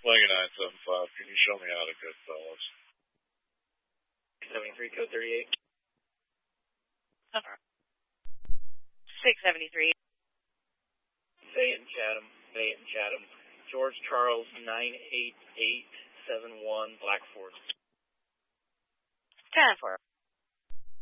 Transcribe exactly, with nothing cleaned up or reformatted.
Flag nine seven five, can you show me how to Goodfellas? seventy-three, code thirty-eight. six seventy-three. Bay and Chatham, Bay and Chatham. George Charles nine eight eight seven one, Black Forest. ten four.